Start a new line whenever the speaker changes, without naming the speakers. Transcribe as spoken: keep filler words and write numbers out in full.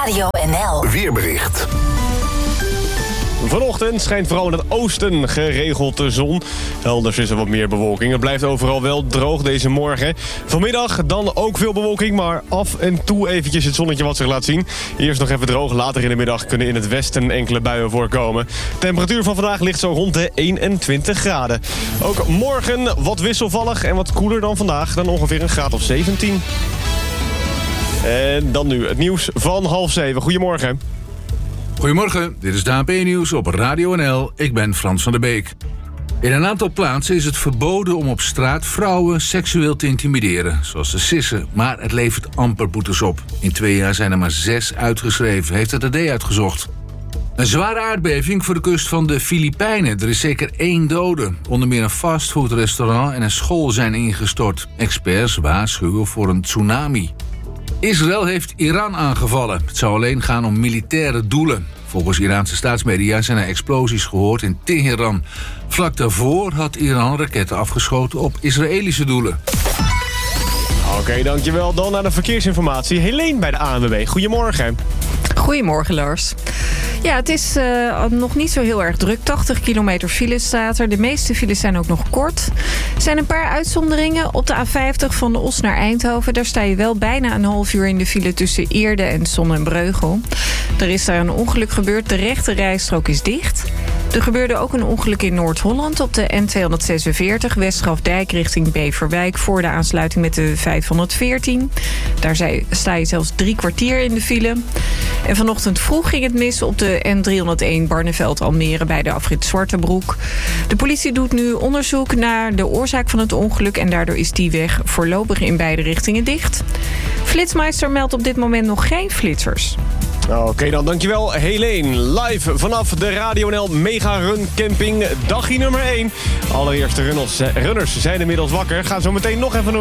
Radio N L
Weerbericht.
Vanochtend schijnt vooral in het oosten geregeld de zon. Elders is er wat meer bewolking. Het blijft overal wel droog deze morgen. Vanmiddag dan ook veel bewolking, maar af en toe eventjes het zonnetje wat zich laat zien. Eerst nog even droog. Later in de middag kunnen in het westen enkele buien voorkomen. Temperatuur van vandaag ligt zo rond de eenentwintig graden. Ook morgen wat wisselvallig en wat koeler dan vandaag. Dan ongeveer een graad of zeventien. En dan nu het nieuws van half zeven. Goedemorgen.
Goedemorgen, dit is de A P Nieuws op Radio N L. Ik ben Frans van der Beek. In een aantal plaatsen is het verboden om op straat vrouwen seksueel te intimideren, zoals de sissen. Maar het levert amper boetes op. In twee jaar zijn er maar zes uitgeschreven, heeft het A D uitgezocht. Een zware aardbeving voor de kust van de Filipijnen. Er is zeker één dode. Onder meer een fastfoodrestaurant en een school zijn ingestort. Experts waarschuwen voor een tsunami. Israël heeft Iran aangevallen. Het zou alleen gaan om militaire doelen. Volgens Iraanse staatsmedia zijn er explosies gehoord in Teheran. Vlak daarvoor had Iran raketten afgeschoten op Israëlische doelen.
Oké, okay, dankjewel. Dan naar de verkeersinformatie. Helene bij de A N W B. Goedemorgen.
Goedemorgen, Lars. Ja, het is uh, nog niet zo heel erg druk. tachtig kilometer file staat er. De meeste files zijn ook nog kort. Er zijn een paar uitzonderingen. Op de A vijftig van de Os naar Eindhoven. Daar sta je wel bijna een half uur in de file tussen Eerde en Zonnebreugel. Er is daar een ongeluk gebeurd. De rechte rijstrook is dicht. Er gebeurde ook een ongeluk in Noord-Holland op de N tweehonderdzesenveertig... Westgrafdijk richting Beverwijk voor de aansluiting met de vijfhonderdveertien. Daar sta je zelfs drie kwartier in de file. En vanochtend vroeg ging het mis op de N driehonderdéén Barneveld-Almere bij de afrit Zwartebroek. De politie doet nu onderzoek naar de oorzaak van het ongeluk en daardoor is die weg voorlopig in beide richtingen dicht. Flitsmeister meldt op dit moment nog geen flitsers.
Oké, okay, dan dankjewel Helene. Live vanaf de Radio N L Mega Run Camping, dagje nummer één. Allereerste runners, runners zijn inmiddels wakker. Gaan zo meteen nog even